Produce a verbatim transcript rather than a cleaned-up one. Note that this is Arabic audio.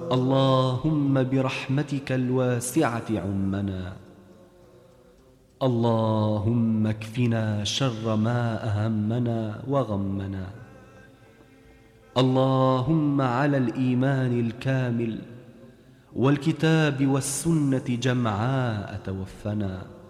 اللهم برحمتك الواسعة عمنا. اللهم اكفنا شر ما أهمنا وغمنا. اللهم على الإيمان الكامل والكتاب والسنة جمعاء توفنا.